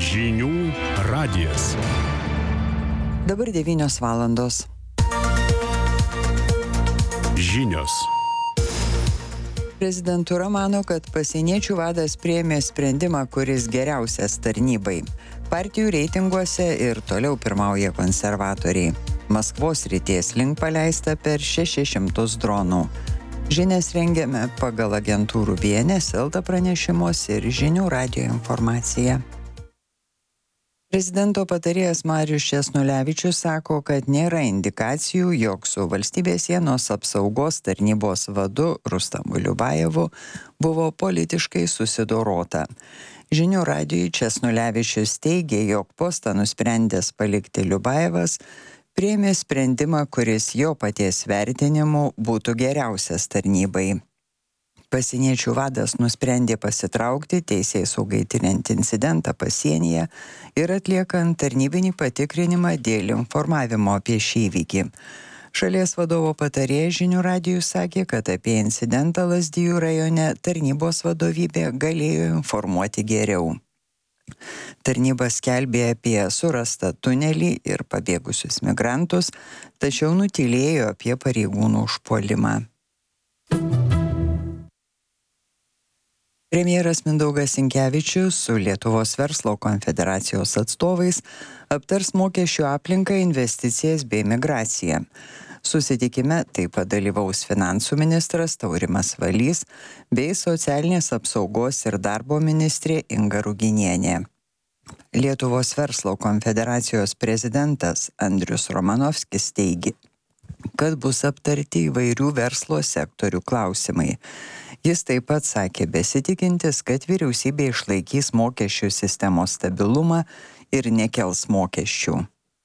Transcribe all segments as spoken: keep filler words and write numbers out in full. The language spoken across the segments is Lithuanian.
Žinių radijas. Dabar devynios valandos. Žinios. Prezidentūra mano, kad pasieniečių vadas priėmė sprendimą, kuris geriausias tarnybai. Partijų reitinguose ir toliau pirmauja konservatoriai. Maskvos srities link paleista per šešis šimtus dronų. Žinias rengiame pagal agentūrų B N S, Elta pranešimus ir Žinių radijo informaciją. Prezidento patarėjas Marius Česnulevičius sako, kad nėra indikacijų, jog su valstybės sienos apsaugos tarnybos vadu Rustamu Liubajevu buvo politiškai susidorota. Žinių radijui Česnulevičius teigė, jog postą nusprendęs palikti Liubajevas priėmė sprendimą, kuris jo paties vertinimu būtų geriausias tarnybai. Pasieniečių vadas nusprendė pasitraukti teisėsaugai tiriant incidentą pasienyje ir atliekant tarnybinį patikrinimą dėl informavimo apie šį įvykį. Šalies vadovo patarėjas Žinių radijui sakė, kad apie incidentą Lazdijų rajone tarnybos vadovybė galėjo informuoti geriau. Tarnyba skelbė apie surastą tunelį ir pabėgusius migrantus, tačiau nutylėjo apie pareigūnų užpuolimą. Premjeras Mindaugas Sinkevičius su Lietuvos verslo konfederacijos atstovais aptars mokesčių aplinką, investicijas bei migraciją. Susitikime taip pat dalyvaus finansų ministras Taurimas Valys bei socialinės apsaugos ir darbo ministrė Inga Ruginienė. Lietuvos verslo konfederacijos prezidentas Andrius Romanovskis teigė, kad bus aptarti įvairių verslo sektorių klausimai. Jis taip pat sakė besitikintis, kad vyriausybė išlaikys mokesčių sistemos stabilumą ir nekels mokesčių.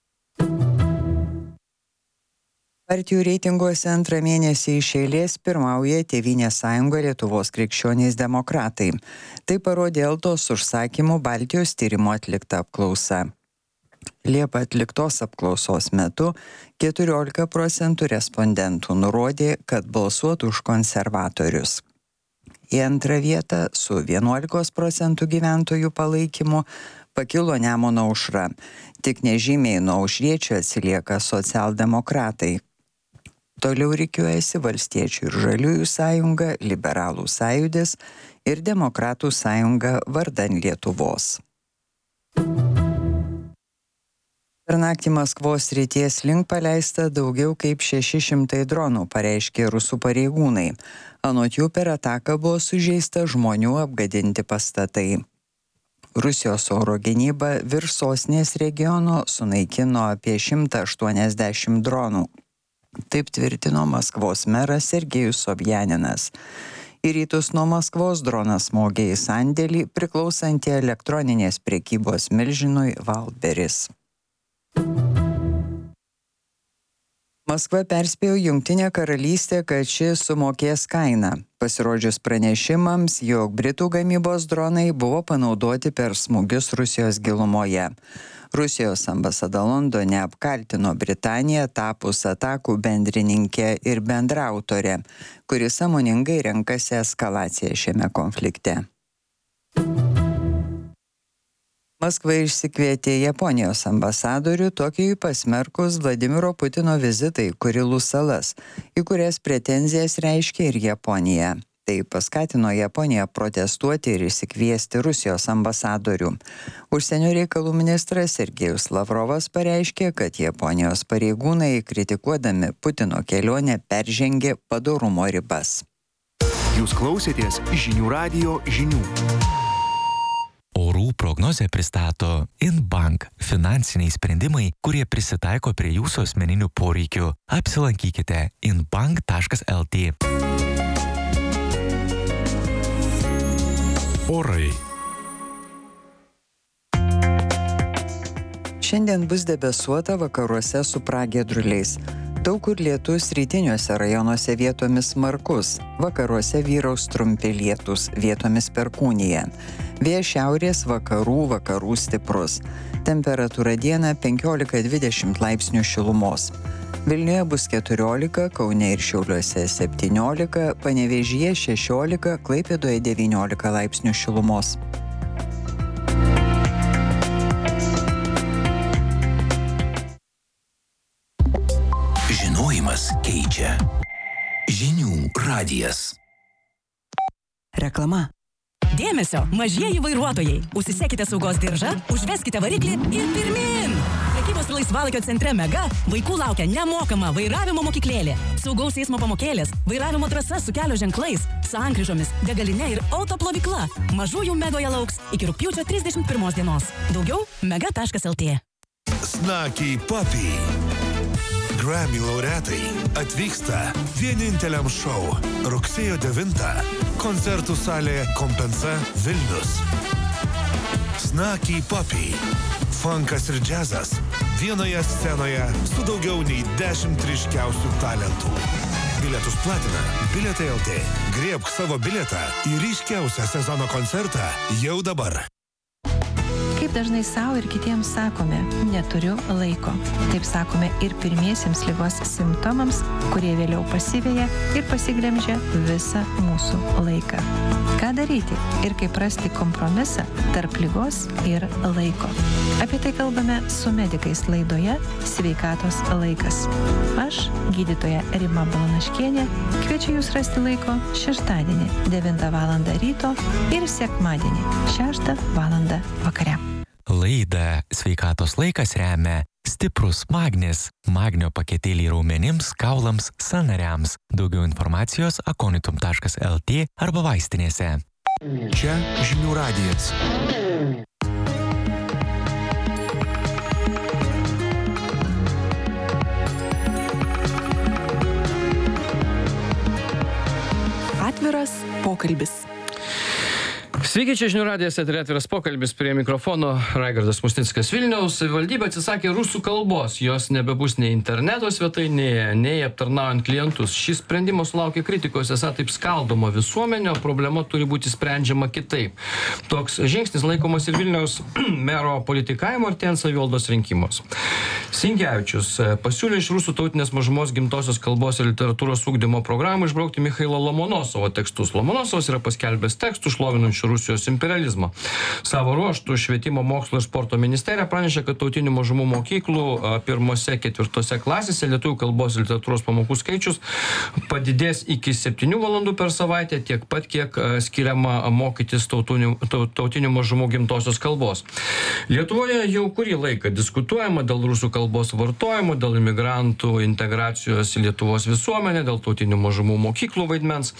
Partijų reitinguose antrą mėnesį iš eilės pirmauja Tėvynės sąjunga Lietuvos krikščionys demokratai. Tai parodė Eltos užsakymų Baltijos tyrimo atlikta apklausa. Liepą atliktos apklausos metu keturiolika procentų respondentų nurodė, kad balsuotų už konservatorius. Į antrą vietą su vienuolika procentų gyventojų palaikymu pakilo Nemuno aušra. Tik nežymiai nuo aušriečių atsilieka socialdemokratai. Toliau rikiuojasi Valstiečių ir Žaliųjų sąjunga, Liberalų sąjūdis ir Demokratų sąjunga vardan Lietuvos. Per naktį Maskvos srities link paleista daugiau kaip šeši šimtai dronų, pareiškė rusų pareigūnai. Anot jų per ataką buvo sužeista žmonių, apgadinti pastatai. Rusijos oro gynyba virš sostinės regiono sunaikino apie šimtą aštuoniasdešimt dronų. Taip tvirtino Maskvos meras Sergejus Sobjaninas. Į rytus nuo Maskvos dronas smogė į sandėlį priklausantį elektroninės prekybos milžinui Wildberries. Maskva perspėjo Jungtinę karalystę, kad ši sumokės kainą. Pasirodžius pranešimams, jog Britų gamybos dronai buvo panaudoti per smūgius Rusijos gilumoje. Rusijos ambasada Londone apkaltino Britaniją tapus atakų bendrininkė ir bendraautorė, kuri sąmoningai renkasi eskalaciją šiame konflikte. Maskva išsikvietė Japonijos ambasadorių Tokijui pasmerkus Vladimiro Putino vizitą į Kurilų salas, į kurias pretenzijas reiškė ir Japonija. Tai paskatino Japoniją protestuoti ir išsikviesti Rusijos ambasadorių. Užsienio reikalų ministras Sergejus Lavrovas pareiškė, kad Japonijos pareigūnai, kritikuodami Putino kelionę, peržengė padorumo ribas. Jūs klausėtės Žinių radijo žinių. Orų prognozę pristato Inbank – finansiniai sprendimai, kurie prisitaiko prie jūsų asmeninių poreikių. Apsilankykite inbank taškas el tė. Orai. Šiandien bus debesuota, vakaruose su pragiedruliais. Daug kur lietus, rytiniuose rajonuose vietomis smarkus, vakaruose vyraus trumpi lietūs, vietomis perkūnija. Vėjas šiaurės vakarų, vakarų stiprus. Temperatūra dieną penkiolika dvidešimt laipsnių šilumos. Vilniuje bus keturiolika, Kaune ir Šiauliuose septyniolika, Panevėžyje šešiolika, Klaipėdoje devyniolika laipsnių šilumos. Gyvenimas keičia. Žinių radijas. Reklama. Dėmesio, mažieji vairuotojai. Užsisekite saugos diržą, užveskite variklį ir pirmin. Prekybos ir laisvalaikio centre Mega vaikų laukia nemokama vairavimo mokyklėlė, saugaus eismo pamokėlės, vairavimo trasa su kelio ženklais, sankryžomis, degaline ir autoplovykla. Mažųjų Megoje lauks iki rugpjūčio trisdešimt pirmos dienos. Daugiau mega taškas lt. Snakiai Papi. Grammy laureatai atvyksta vieninteliam šou rugsėjo devintą koncertų salė Kompensa Vilnius. Snakiai Papi. Funkas ir džiazas vienoje scenoje su daugiau nei dešimt ryškiausių talentų. Bilietus platina Bilietai L T. Griebk savo bilietą į ryškiausią sezono koncertą jau dabar. Kaip dažnai savo ir kitiems sakome, neturiu laiko. Taip sakome ir pirmiesiems ligos simptomams, kurie vėliau pasiveja ir pasiglemžia visą mūsų laiką. Ką daryti ir kaip rasti kompromisą tarp ligos ir laiko? Apie tai kalbame su medikais laidoje Sveikatos laikas. Aš, gydytoja Rima Balanaškienė, kviečiu jūs rasti laiko šeštadienį devintą valandą ryto ir sekmadienį šeštą valandą vakare. Laidą Sveikatos laikas remia stiprus magnis, magnio paketėlį raumenims, kaulams, sąnariams. Daugiau informacijos akonitum taškas lt arba vaistinėse. Čia žinių radijas. Atviras pokalbis. Sveiki, čia žinių radijas, eteryje atviras pokalbis, prie mikrofono Raigardas Musnickas. Vilniaus savivaldybė atsisakė rusų kalbos, jos nebebus nei interneto svetainėje, nei aptarnaujant klientus. Šis sprendimas sulaukė kritikos, esą taip skaldoma visuomenė, o problema turi būti sprendžiama kitaip. Toks žingsnis laikomas ir Vilniaus mero politikavimo artėjant savivaldos rinkimus. Sinkevičius pasiūlė iš rusų tautinės mažumos gimtosios kalbos ir literatūros ugdymo programų išbraukti Michailo Lomonosovo tekstus. Lomonosovas yra paskelbęs tekstų šlovinančių Rusijos imperializmą. Savo ruožtų Švietimo, mokslo ir sporto ministerija pranešė, kad tautinių mažumų mokyklų pirmose, ketvirtose klasėse lietuvių kalbos ir literatūros pamokų skaičius padidės iki septynių valandų per savaitę, tiek pat, kiek skiriama mokytis tautinių, tautinių mažumų gimtosios kalbos. Lietuvoje jau kurį laiką diskutuojama dėl rusų kalbos vartojimo, dėl imigrantų integracijos į Lietuvos visuomenę, dėl tautinių mažumų mokyklų vaidmens.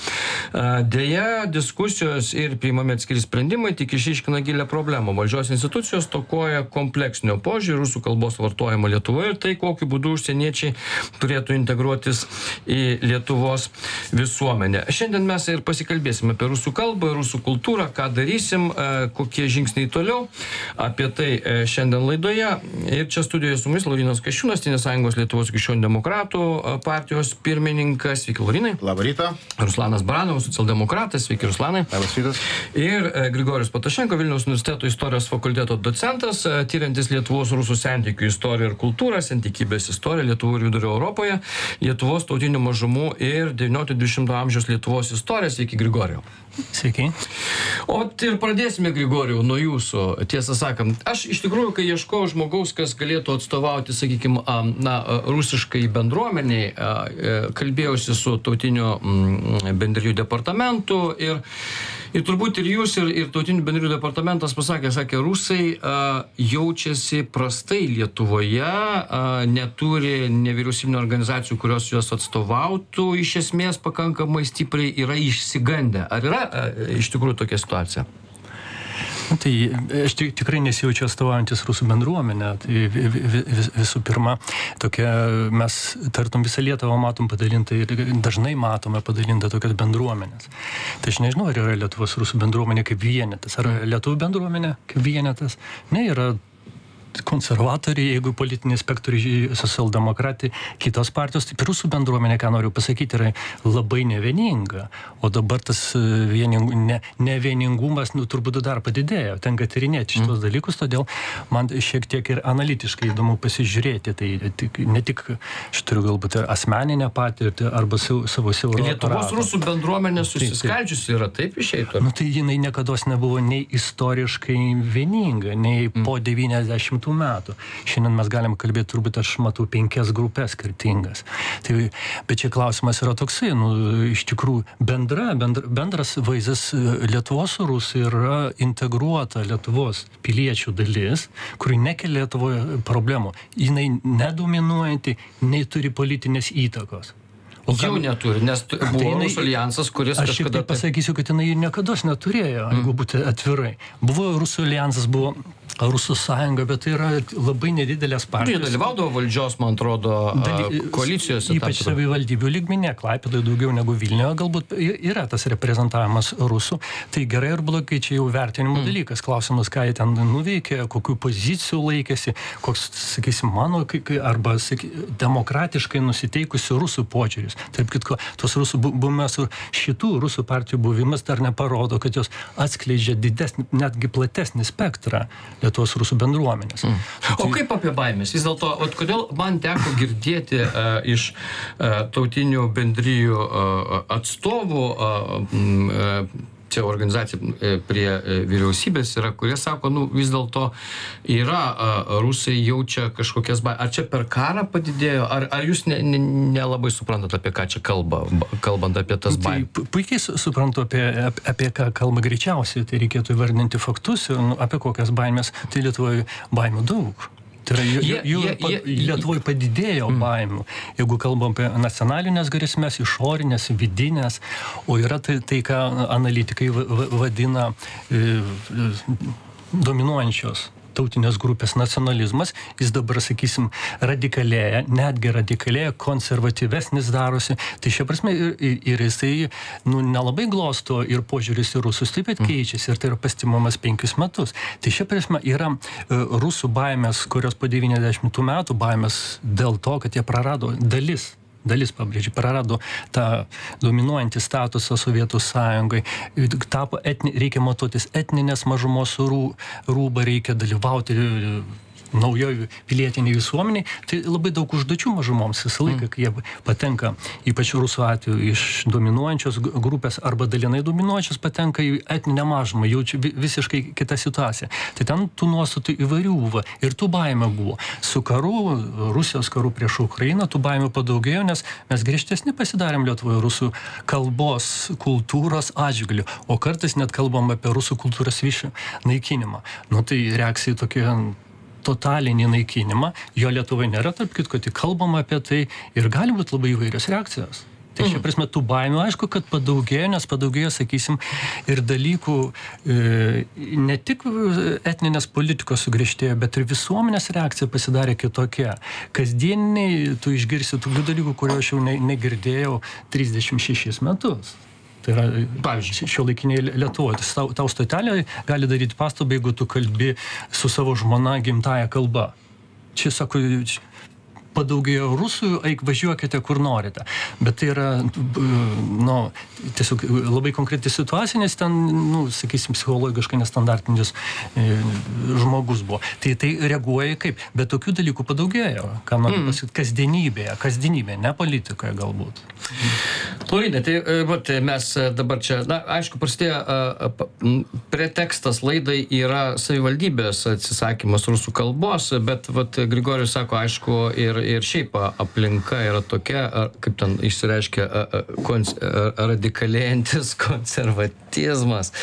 Deja, diskusijos ir priimami atskiri sprendimai tik išryškina gilią problemą. Valdžios institucijos tokoja kompleksinio požiūrį rusų kalbos vartojimo Lietuvoje ir tai, kokiu būdu užsieniečiai turėtų integruotis į Lietuvos visuomenę. Šiandien mes ir pasikalbėsime apie rusų kalbą, rusų kultūrą, ką darysim, kokie žingsniai toliau. Apie tai šiandien laidoje. Ir čia studijoje su mumis Laurynas Kasčiūnas, Tėvynės sąjungos Lietuvos krikščionių demokratų partijos pirmininkas. Sveiki, Laurynai. Labą rytą. Ruslanas Baranovas, socialdemokratas. Sveiki, Ruslanai. Labas rytas. Ir Grigorijus Patašenko, Vilniaus universiteto istorijos fakulteto docentas, tyriantis Lietuvos rusų santykių istoriją ir kultūrą, santikybės istoriją Lietuvų ir Vidurio Europoje, Lietuvos tautinių mažumų ir devyniolikto dvidešimto amžiaus Lietuvos istorijas. Sveiki, Grigorijau. Sveiki. O ir pradėsime, Grigorijau, nuo jūsų. Tiesą sakant, aš iš tikrųjų, kai ieškojau žmogaus, kas galėtų atstovauti, sakykime, na, rusiškai bendruomeniai, kalbėjausi su tautiniu bendrijų departamentu ir Ir turbūt ir jūs, ir, ir tautinių bendrijų departamentas pasakė, sakė, rusai a, jaučiasi prastai Lietuvoje, a, neturi nevyriausybinių organizacijų, kurios juos atstovautų, iš esmės pakankamai stipriai yra išsigandę. Ar yra a, iš tikrųjų tokia situacija? Tai aš tikrai nesijaučiu atstovaujantis rusų bendruomenę. Tai vis, visų pirma, tokia, mes tartum visą Lietuvą matom padalintą ir dažnai matome padalintą tokias bendruomenės. Tai aš nežinau, ar yra Lietuvos rusų bendruomenė kaip vienetas, ar Lietuvų bendruomenė kaip vienetas. Ne, yra konservatoriai, jeigu politiniai spektoriai, socialdemokratai, kitos partijos, tai rusų bendruomenė, ką noriu pasakyti, yra labai nevieninga. O dabar tas viening, ne, nevieningumas, nu, turbūt dar padidėjo. Tenka tyrinėti šitos mm. dalykus, todėl man šiek tiek ir analitiškai įdomu pasižiūrėti. Tai tik, ne tik, aš turiu galbūt ir asmeninę patirtį, arba savo, savo siaurą Lietuvos ratą. Rusų bendruomenė susiskaldžiusi yra, taip išeitų? Nu, tai jinai niekados nebuvo nei istoriškai vieninga, nei mm. po devyniasdešimt devyniasdešimtų metų. Šiandien mes galim kalbėti, turbūt aš matau penkias grupės skirtingas. Tai, bet čia klausimas yra toksai, nu, iš tikrųjų, bendra, bendra, bendras vaizdas Lietuvos rusų yra integruota Lietuvos piliečių dalis, kuri nekelia Lietuvoje problemų. Jinai nedominuojanti, nei turi politinės įtakos. O jau neturi, nes tu, buvo tai jinai, Rusų alijansas, kuris aš kažkada... Aš pasakysiu, kad jinai niekados neturėjo, mm. jeigu būti atvirai. Buvo Rusų alijansas, buvo Rusų sąjunga, bet tai yra labai nedidelės partijos. Jie dalyvaudavo valdžios, man atrodo, Daly... koalicijose. Ypač savivaldybių lygmenyje, Klaipėdoje daugiau negu Vilniuje, galbūt yra tas reprezentavimas rusų. Tai gerai ir blogai, čia jau vertinimo mm. dalykas. Klausimas, ką jie ten nuveikė, kokių pozicijų laikėsi, koks, sakysim, mano, arba saky, demokratiškai nusiteikusių rusų požiūris. Taip kitko, tos rusų buvimas, šitų rusų partijų buvimas dar neparodo, kad jos atskleidžia didesnį, netgi platesnį spektrą Lietuvos rusų bendruomenės. Mm. O kaip apie baimės? Vis dėlto, kodėl man teko girdėti uh, iš uh, tautinių bendrijų uh, atstovų, uh, uh, čia organizacija prie vyriausybės yra, kurie sako, nu vis dėlto yra, uh, rusai jaučia kažkokias baimės. Ar čia per karą padidėjo, ar, ar jūs nelabai ne, ne suprantat, apie ką čia kalba, kalbant apie tas baimės? Tai puikiai suprantu, apie, apie, apie ką kalba greičiausiai, tai reikėtų įvardinti faktus, nu, apie kokias baimės, tai Lietuvoje baimių daug. Tai yra, jų, jų yeah, yeah, Lietuvoje padidėjo mm. baimių. Jeigu kalbam apie nacionalinės grėsmės, išorinės, vidinės, o yra tai, tai ką analitikai vadina e, dominuojančios tautinės grupės nacionalizmas, jis dabar, sakysim, radikalėja, netgi radikalėja, konservatyvesnis darosi. Tai šia prasme ir, ir jisai, nu, nelabai glosto ir požiūris į rusus, taip pat keičiasi ir tai yra pastimamas penkius metus. Tai šia prasme yra uh, rusų baimės, kurios po devyniasdešimtų metų baimės dėl to, kad jie prarado dalis dalis, pabrėžiu, prarado tą dominuojantį statusą Sovietų sąjungai, tapo etni, reikia matuotis etninės mažumos rū, rūbą, reikia dalyvauti naujoje pilietiniai visuomeniai, tai labai daug užduočių mažumoms visą laiką, kai jie patenka, ypač rusų atveju, iš dominuojančios grupės arba dalinai dominuojančios patenka į etninę mažumą, jaučia visiškai kitą situaciją. Tai ten tų nuostatų įvairių buvo ir tų baimė buvo. Su karu, Rusijos karu prieš Ukrainą, tų baimė padaugėjo, nes mes griežtesni pasidarėm Lietuvoje rusų kalbos, kultūros atžvilgiu, o kartais net kalbam apie rusų kultūros vyšių naikinimą. Nu tai reakcija tokia totalinį naikinimą, jo Lietuvoje nėra, tarp kitko, tik kalbama apie tai ir gali būti labai įvairios reakcijos. Tai šia prasme tų baimių, aišku, kad padaugėjo, nes padaugėjo, sakysim, ir dalykų e, ne tik etninės politikos sugriežtėjo, bet ir visuomenės reakcija pasidarė kitokia. Kasdieniai tu išgirsi tokių dalykų, kurio aš jau ne, negirdėjau trisdešimt šešis metus. Tai yra, pavyzdžiui, šiuolaikiniai Lietuvoje. Tau, tau stotelė gali daryti pastabą, jeigu tu kalbi su savo žmona gimtąja kalba. Čia, sako, padaugėjo rusų, eik važiuokite kur norite. Bet tai yra, nu, tiesiog labai konkreti situacija, nes ten, nu, sakysim, psichologiškai nestandartinis e, žmogus buvo. Tai tai reaguoja kaip, bet tokių dalykų padaugėjo, ką noriu mm. pasakyti, kasdienybėje, kasdienybėje, ne politikoje galbūt. Lauryna, tai vat, mes dabar čia, na, aišku, prasidėjo pretekstas laidai yra savivaldybės atsisakymas rusų kalbos, bet vat, Grigorijus sako, aišku, ir, ir šiaip aplinka yra tokia, kaip ten išsireiškia, kons, radikalėjantis konservatizmas.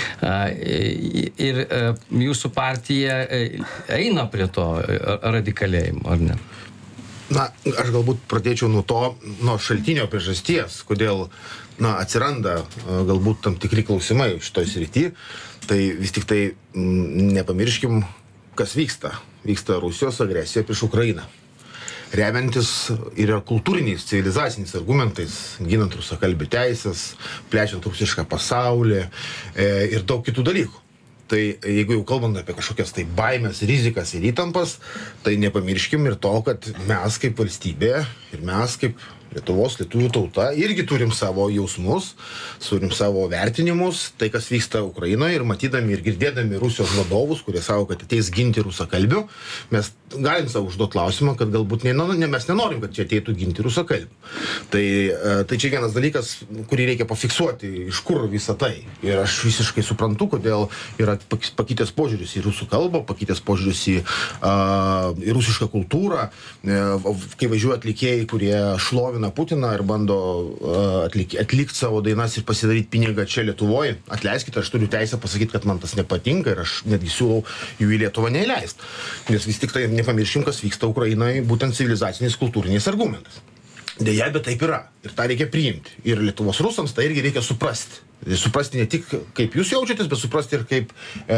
Ir jūsų partija eina prie to radikalėjimo, ar ne? Na, aš galbūt pradėčiau nuo to, nuo šaltinio priežasties, kodėl, na, atsiranda galbūt tam tikri klausimai šitoj srity, tai vis tik tai m, nepamirškim, kas vyksta. Vyksta Rusijos agresija prieš Ukrainą. Remiantis ir kultūriniais, civilizaciniais argumentais, ginant rusakalbių teisės, plečiant rusišką pasaulį e, ir daug kitų dalykų. Tai jeigu jau kalbant apie kažkokias tai baimės, rizikas ir įtampas, tai nepamirškim ir to, kad mes kaip valstybė ir mes kaip Lietuvos lietuvių tauta, irgi turim savo jausmus, turim savo vertinimus, tai kas vyksta Ukrainoje ir matydami ir girdėdami Rusijos vadovus, kurie savo, kad ateis ginti rusakalbių, mes galim savo užduoti klausimą, kad galbūt ne, ne, mes nenorim, kad čia ateitų ginti rusakalbių. Tai, tai čia vienas dalykas, kurį reikia pafiksuoti, iš kur visą tai. Ir aš visiškai suprantu, kodėl yra pakeitęs požiūris į rusų kalbą, pakeitęs požiūris į, uh, į rusišką kultūrą, kai važiuoja atlikėjai, kurie šlovina Putiną ir bando uh, atlik, atlikti savo dainas ir pasidaryti pinigą čia Lietuvoje. Atleiskite, aš turiu teisę pasakyti, kad man tas nepatinka ir aš netgi siūlau jų į Lietuvą neįleisti. Nes vis tik tai nepamirškim, kas vyksta Ukrainoje, būtent civilizaciniais kultūriniais argumentais. Deja, bet taip yra. Ir tą reikia priimti. Ir Lietuvos rusams tai irgi reikia suprasti. Suprasti ne tik, kaip jūs jaučiatės, bet suprasti ir kaip e,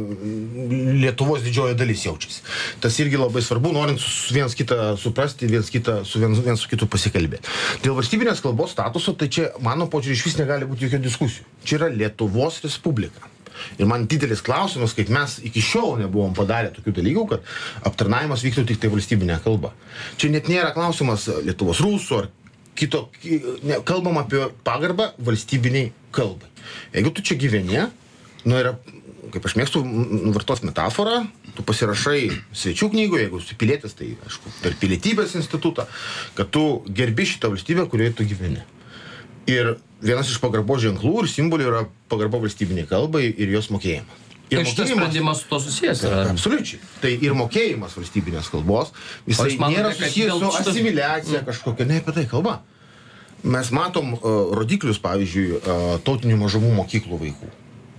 Lietuvos didžioji dalis jaučiasi. Tas irgi labai svarbu, norint viens kitą suprasti, viens, kitą, su viens, viens su kitu pasikalbėti. Dėl valstybinės kalbos statuso, tai čia, mano požiūrį, iš vis negali būti jokio diskusijų. Čia yra Lietuvos Respublika. Ir man didelis klausimas, kaip mes iki šiol nebuvom padarę tokių dalykų, kad aptarnavimas vyktų tik tai valstybinė kalba. Čia net nėra klausimas Lietuvos rusų ar kito, ne, kalbam apie pagarbą valstybiniai kalbai. Jeigu tu čia gyveni, nu yra, kaip aš mėgstu vartos metaforą, tu pasirašai svečių knygų, jeigu esi pilietis, tai aišku, per pilietybės institutą, kad tu gerbi šitą valstybę, kurioje tu gyveni. Ir vienas iš pagarbos ženklų ir simbolių yra pagarba valstybiniai kalbai ir jos mokėjimas. Ir tai šitas sprendimas su to susijęs yra? Absoliučiai. Tai ir mokėjimas valstybinės kalbos, jisai nėra susijęs su asimiliacija kažkokia, ne apie tai kalba. Mes matom uh, rodiklius, pavyzdžiui, uh, tautinių mažumų mokyklų vaikų.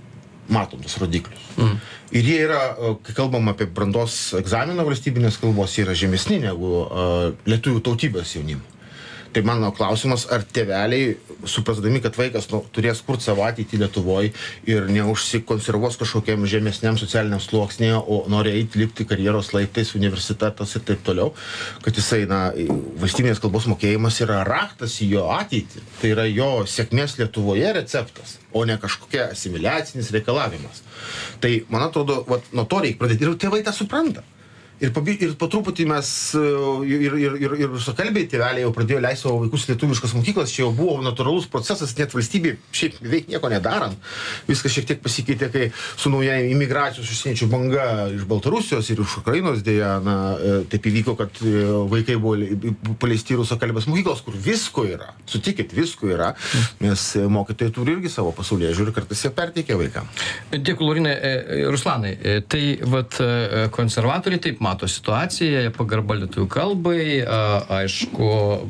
Matom tas rodiklius. Mm. Ir jie yra, uh, kai kalbam apie brandos egzaminą valstybinės kalbos, jie yra žemesni negu uh, lietuvių tautybės jaunimo. Tai mano klausimas, ar tėveliai, suprasdami, kad vaikas nu, turės kurti savo ateitį Lietuvoje ir neužsikonservuos kažkokiam žemesniam socialiniam sluoksnėje, o nori eiti lipti karjeros laiptais, universitetas ir taip toliau, kad jisai, na, valstybinės kalbos mokėjimas yra raktas į jo ateitį. Tai yra jo sėkmės Lietuvoje receptas, o ne kažkokia asimiliacinis reikalavimas. Tai, man atrodo, vat, nuo to reikia pradėti. Ir tėvai tą supranta. Ir, pabi, ir po truputį mes, ir, ir, ir, ir rusakalbiai tėveliai jau pradėjo leisti savo vaikus lietuviškas mokyklas, čia jau buvo natūralus procesas, net valstybė šiaip veik nieko nedarant. Viskas šiek tiek pasikeitė, kai su nauja imigracijos užsieniečių banga iš Baltarusijos ir iš Ukrainos dėja, na, taip įvyko, kad vaikai buvo paleisti rusakalbės mokyklos, kur visko yra. Sutikit, visko yra, nes mokytojai turi irgi savo pasaulyje žiūrį, kartais jie perteikia vaikam. Dėkui, Laurinai. Ruslanai, tai vat konservatoriai taip mato situaciją, pagarba lietuvių kalbai, aišku,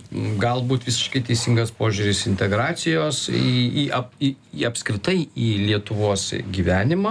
galbūt visiškai teisingas požiūris integracijos į, į, į, į apskritai į Lietuvos gyvenimą,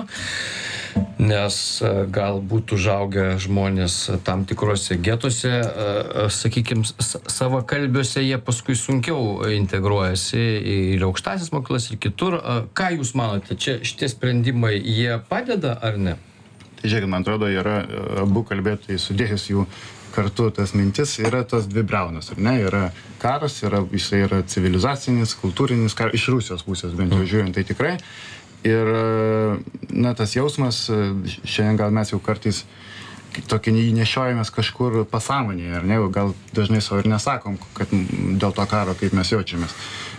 nes galbūt užaugę žmonės tam tikrose getuose, sakykime, savakalbiuose, jie paskui sunkiau integruojasi ir aukštąsias mokyklas ir kitur. Ką jūs manote, čia šitie sprendimai, jie padeda ar ne? Tai žiūrėkit, man atrodo, yra abu kalbėtojai sudėjus jų kartu tas mintis, yra tos dvi briaunos, ar ne? Yra karas, yra, jisai yra civilizacinis, kultūrinis karas, iš Rusijos pusės bent jau žiūrint, tai tikrai. Ir, na, tas jausmas, šiandien gal mes jau kartais tokį nešiojamės kažkur pasąmonėje, ar ne? Gal dažnai savo ir nesakom, kad dėl to karo, kaip mes jaučiamės.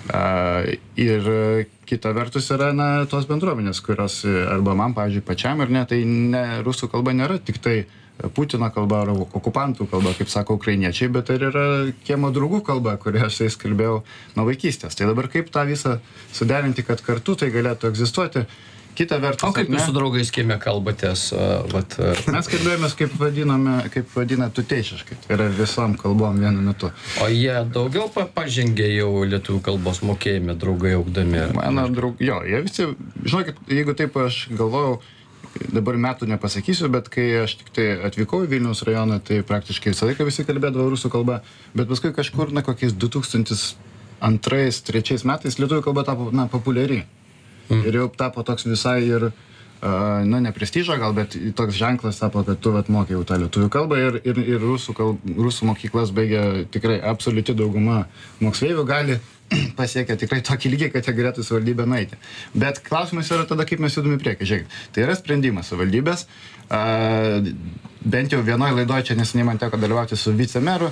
Ir kita vertus yra, na, tos bendruomenės, kurios arba man, pavyzdžiui, pačiam ir ne, tai ne, rusų kalba nėra tik tai Putino kalba ar okupantų kalba, kaip sako ukrainiečiai, bet ir yra kiemo draugų kalba, kurią aš jais kalbėjau nuo vaikystės. Tai dabar kaip tą visą suderinti, kad kartu tai galėtų egzistuoti. Kita vertus, o kaip jūs su draugais kieme kalbatės? Vat, mes kalbėjomės, kaip vadiname, kaip vadina tuteišiškai. Tai yra visom kalbom vienu metu. O jie daugiau pažengė jau lietuvių kalbos mokėjime, draugai augdami? Mano draug, jo, jie visi, žinokit, jeigu taip aš galvojau, dabar metų nepasakysiu, bet kai aš tik tai atvykau į Vilniaus rajoną, tai praktiškai visą laiką visi kalbėdavo rusų kalba, bet paskui kažkur, na, kokiais du tūkstantis antrais, trečiais metais lietuvių kalba tapo, na, populiari. Mm. Ir jau tapo toks visai ir, uh, na, ne prestižo gal, bet toks ženklas tapo, kad tu vat mokė jau tą lietuvių kalbą ir, ir, ir rusų, kalb, rusų mokyklas baigia tikrai absoliuti dauguma moksleivių gali pasiekia tikrai tokį lygį, kad jie galėtų savivaldybę nueiti. Bet klausimas yra tada, kaip mes judame į priekį. Žiūrėkit, tai yra sprendimas savivaldybės. Uh, bent jau vienoje laidoje, čia neseniai man teko dalyvauti su vicemeru,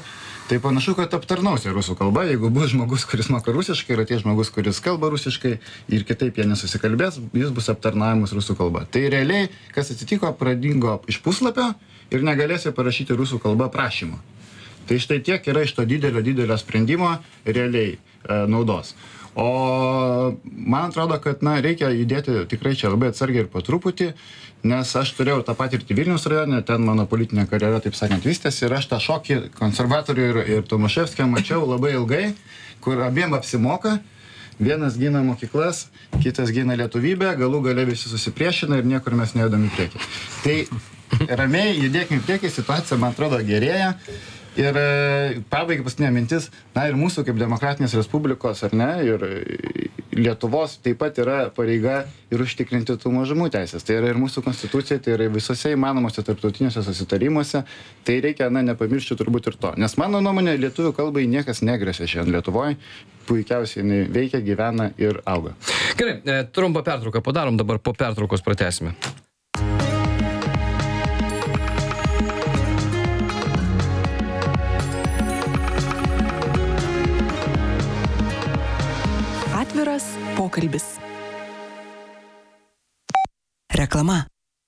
Tai panašu, kad aptarnausia rusų kalba, jeigu bus žmogus, kuris moka rusiškai, ir atės žmogus, kuris kalba rusiškai ir kitaip jie nesusikalbės, jis bus aptarnavimas rusų kalba. Tai realiai, kas atsitiko, pradingo iš puslapio ir negalėsi parašyti rusų kalba prašymą. Tai štai tiek yra iš to didelio, didelio sprendimo realiai e, naudos. O man atrodo, kad na, reikia judėti tikrai čia labai atsargiai ir po truputį, nes aš turėjau tą patirtį Vilniaus rajone, ten mano politinė karjera, taip sakant, vystėsi ir aš tą šokį konservatorių ir, ir Tomaševskio mačiau labai ilgai, kur abiem apsimoka, vienas gina mokyklas, kitas gina lietuvybę, galų gale visi susipriešina ir niekur mes nejudam į priekį. Tai ramiai judėkime į priekį, situacija, man atrodo, gerėja. Ir pabaigai paskutinė mintis, na ir mūsų kaip demokratinės respublikos, ar ne, ir Lietuvos taip pat yra pareiga ir užtikrinti tų mažumų teisės. Tai yra ir mūsų konstitucija, tai yra visose įmanomuose tarptautiniuose susitarimuose. Tai reikia, na, nepamiršti turbūt ir to. Nes mano nuomonė, lietuvių kalbai niekas negresia šiandien Lietuvoje. Puikiausiai jinai veikia, gyvena ir auga. Gerai, trumpą pertrauką padarom, dabar po pertraukos pratęsime. Atviras pokalbis. Reklama.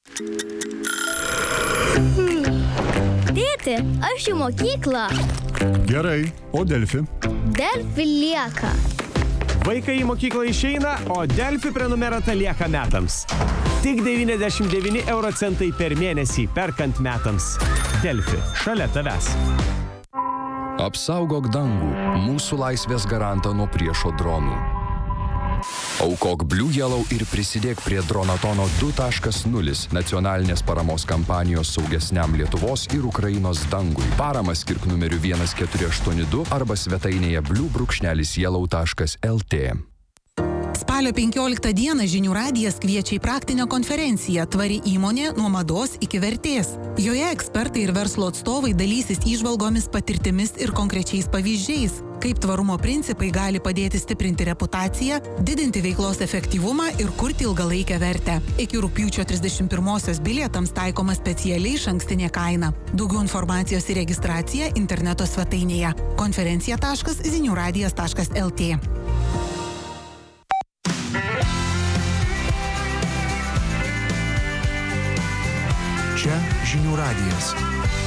Tėti, aš į mokyklą. Gerai, o Delfi? Delfi lieka. Vaikai į mokyklą išeina, o Delfi prenumerata lieka metams. Tik devyniasdešimt devyni euro centai per mėnesį perkant metams. Delfi, šalia tavęs. Apsaugok dangų, mūsų laisvės garantą nuo priešo dronų. Aukok Blue Yellow ir prisidėk prie Dronatono du taškas nulis nacionalinės paramos kampanijos saugesniam Lietuvos ir Ukrainos dangui. Paramą skirk numeriu vienas keturi aštuoni du arba svetainėje blue brūkšnelis yellow taškas l t. Spalio penkioliktą dieną Žinių radijas kviečia į praktinę konferenciją Tvari įmonė nuo mados iki vertės. Joje ekspertai ir verslo atstovai dalysis įžvalgomis, patirtimis ir konkrečiais pavyzdžiais, kaip tvarumo principai gali padėti stiprinti reputaciją, didinti veiklos efektyvumą ir kurti ilgalaikę vertę. Iki rugpjūčio trisdešimt pirmosios bilietams taikoma specialiai išankstinė kaina. Daugiau informacijos ir registracija interneto svetainėje konferencija taškas zinių radijas taškas l t. Čia Žinių radijas.